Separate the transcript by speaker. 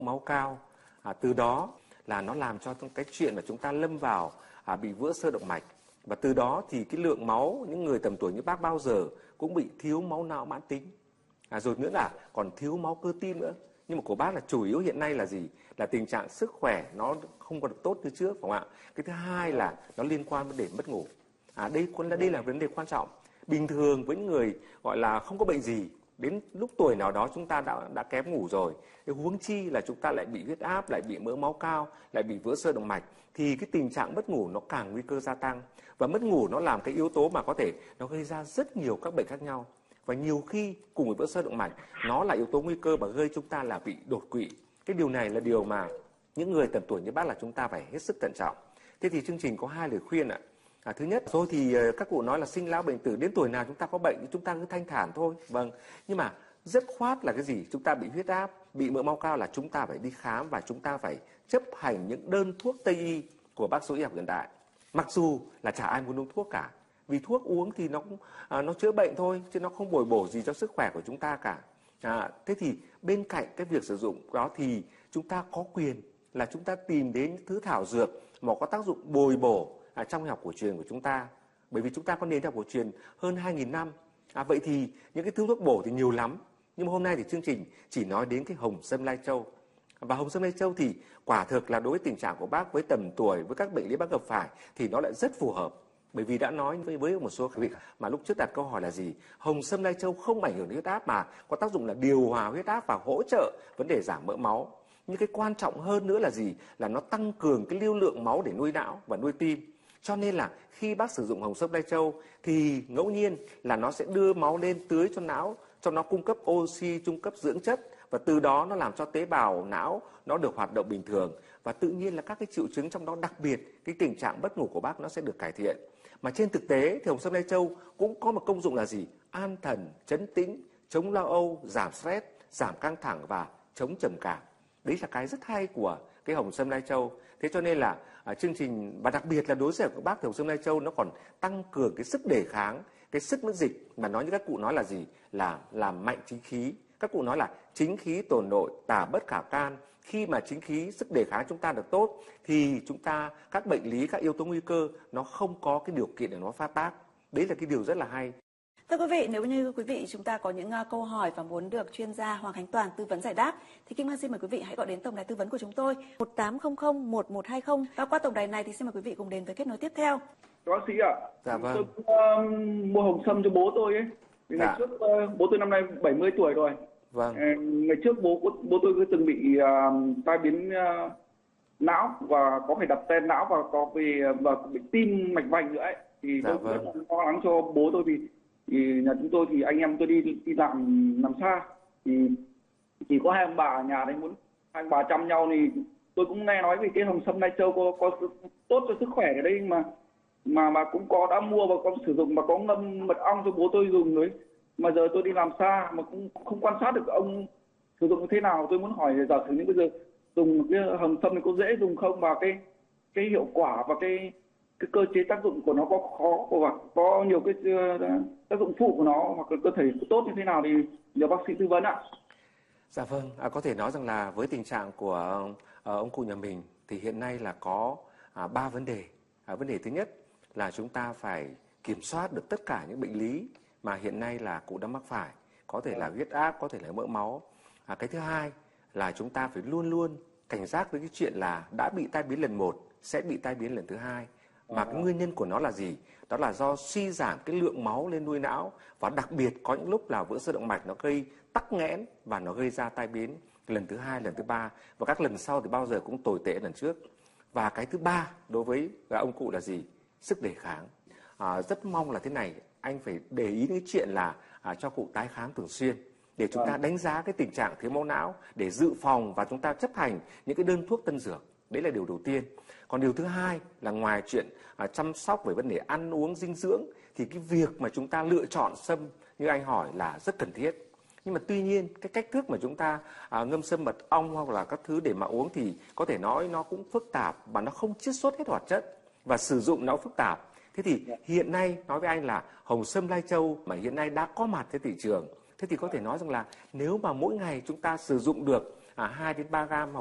Speaker 1: máu cao. Từ đó là nó làm cho cái chuyện mà chúng ta lâm vào bị vỡ xơ động mạch. Và từ đó thì cái lượng máu những người tầm tuổi như bác bao giờ cũng bị thiếu máu não mãn tính. Rồi nữa là còn thiếu máu cơ tim nữa. Nhưng mà của bác là chủ yếu hiện nay là gì? Là tình trạng sức khỏe nó không còn được tốt như trước, phải không ạ? Cái thứ hai là nó liên quan đến mất ngủ. Đây là vấn đề quan trọng. Bình thường với những người gọi là không có bệnh gì, đến lúc tuổi nào đó chúng ta đã kém ngủ rồi. Huống chi là chúng ta lại bị huyết áp, lại bị mỡ máu cao, lại bị vỡ xơ động mạch, thì cái tình trạng mất ngủ nó càng nguy cơ gia tăng. Và mất ngủ nó làm cái yếu tố mà có thể nó gây ra rất nhiều các bệnh khác nhau. Và nhiều khi cùng với vỡ xơ động mạch, nó là yếu tố nguy cơ mà gây chúng ta là bị đột quỵ. Cái điều này là điều mà những người tầm tuổi như bác là chúng ta phải hết sức thận trọng. Thế thì chương trình có 2 lời khuyên ạ. Thứ nhất, rồi thì các cụ nói là sinh lão bệnh tử, đến tuổi nào chúng ta có bệnh thì chúng ta cứ thanh thản thôi. Vâng, nhưng mà dứt khoát là cái gì? Chúng ta bị huyết áp, bị mỡ máu cao là chúng ta phải đi khám và chúng ta phải chấp hành những đơn thuốc Tây y của bác sĩ y học hiện đại. Mặc dù là chả ai muốn uống thuốc cả, vì thuốc uống thì nó chữa bệnh thôi, chứ nó không bồi bổ gì cho sức khỏe của chúng ta cả. Thế thì bên cạnh cái việc sử dụng đó thì chúng ta có quyền là chúng ta tìm đến những thứ thảo dược mà có tác dụng bồi bổ trong học cổ truyền của chúng ta. Bởi vì chúng ta có nền học cổ truyền hơn 2.000 năm. Vậy thì những cái thứ thuốc bổ thì nhiều lắm. Nhưng mà hôm nay thì chương trình chỉ nói đến cái hồng sâm lai châu. Và hồng sâm lai châu thì quả thực là đối với tình trạng của bác với tầm tuổi, với các bệnh lý bác gặp phải thì nó lại rất phù hợp. Bởi vì đã nói với một số vị mà lúc trước đặt câu hỏi là gì? Hồng sâm lai châu không ảnh hưởng đến huyết áp mà có tác dụng là điều hòa huyết áp và hỗ trợ vấn đề giảm mỡ máu. Nhưng cái quan trọng hơn nữa là gì? Là nó tăng cường cái lưu lượng máu để nuôi não và nuôi tim. Cho nên là khi bác sử dụng hồng sâm lai châu thì ngẫu nhiên là nó sẽ đưa máu lên tưới cho não, cho nó cung cấp oxy, cung cấp dưỡng chất, và từ đó nó làm cho tế bào não nó được hoạt động bình thường, và tự nhiên là các cái triệu chứng trong đó, đặc biệt cái tình trạng mất ngủ của bác nó sẽ được cải thiện. Mà trên thực tế thì hồng sâm lai châu cũng có một công dụng là gì? An thần, trấn tĩnh, chống lo âu, giảm stress, giảm căng thẳng và chống trầm cảm. Đấy là cái rất hay của cái hồng sâm lai châu. Thế cho nên là chương trình, và đặc biệt là đối với của bác thì hồng sâm lai châu nó còn tăng cường cái sức đề kháng, cái sức miễn dịch, mà nói như các cụ nói là gì? Là làm mạnh chính khí. Các cụ nói là chính khí tổn nội, tả bất khả can. Khi mà chính khí, sức đề kháng chúng ta được tốt thì chúng ta, các bệnh lý, các yếu tố nguy cơ nó không có cái điều kiện để nó phát tác. Đấy là cái điều rất là hay.
Speaker 2: Thưa quý vị, nếu như quý vị chúng ta có những câu hỏi và muốn được chuyên gia Hoàng Khánh Toàn tư vấn giải đáp thì Kim Hoa xin mời quý vị hãy gọi đến tổng đài tư vấn của chúng tôi 1800 1120. Và qua tổng đài này thì xin mời quý vị cùng đến với kết nối tiếp theo.
Speaker 3: Bác sĩ ạ,
Speaker 1: Dạ vâng.
Speaker 3: tôi mua hồng sâm cho bố tôi ấy. Ngày trước bố tôi năm nay 70 tuổi rồi.
Speaker 1: Vâng.
Speaker 3: Ngày trước bố tôi cứ từng bị tai biến não và có phải đặt stent não và bị tim mạch vành nữa ấy. Thì tôi rất là lo lắng cho bố tôi vì nhà chúng tôi thì anh em tôi đi làm xa thì chỉ có hai ông bà ở nhà đấy, muốn hai ông bà chăm nhau thì tôi cũng nghe nói về cái hồng sâm lai châu có tốt cho sức khỏe ở đây mà cũng đã mua và có sử dụng và có ngâm mật ong cho bố tôi dùng đấy. Mà giờ tôi đi làm xa mà cũng không quan sát được ông sử dụng như thế nào. Tôi muốn hỏi giả sử như bây giờ dùng cái hồng sâm này có dễ dùng không, và cái hiệu quả và cái cơ chế tác dụng của nó có nhiều cái tác dụng phụ của nó hoặc là cơ thể tốt như thế nào thì nhờ bác sĩ tư vấn ạ.
Speaker 1: Dạ vâng, có thể nói rằng là với tình trạng của ông cụ nhà mình thì hiện nay là có 3 vấn đề. Vấn đề thứ nhất là chúng ta phải kiểm soát được tất cả những bệnh lý mà hiện nay là cụ đã mắc phải, có thể là huyết áp, có thể là mỡ máu. Cái thứ hai là chúng ta phải luôn luôn cảnh giác với cái chuyện là đã bị tai biến lần 1 sẽ bị tai biến lần thứ 2. Mà cái nguyên nhân của nó là gì? Đó là do suy giảm cái lượng máu lên nuôi não, và đặc biệt có những lúc là vỡ xơ động mạch nó gây tắc nghẽn và nó gây ra tai biến lần thứ 2, lần thứ 3, và các lần sau thì bao giờ cũng tồi tệ lần trước. Và cái thứ ba đối với ông cụ là gì? Sức đề kháng. Rất mong là thế này, anh phải để ý đến cái chuyện là cho cụ tái khám thường xuyên để chúng ta đánh giá cái tình trạng thiếu máu não để dự phòng và chúng ta chấp hành những cái đơn thuốc tân dược. Đấy là điều đầu tiên. Còn điều thứ hai là ngoài chuyện chăm sóc về vấn đề ăn uống dinh dưỡng thì cái việc mà chúng ta lựa chọn sâm như anh hỏi là rất cần thiết. Nhưng mà tuy nhiên cái cách thức mà chúng ta ngâm sâm mật ong hoặc là các thứ để mà uống thì có thể nói nó cũng phức tạp và nó không chiết xuất hết hoạt chất và sử dụng nó phức tạp. Thế thì hiện nay nói với anh là hồng sâm lai châu mà hiện nay đã có mặt trên thị trường. Thế thì có thể nói rằng là nếu mà mỗi ngày chúng ta sử dụng được 2 đến 3 gram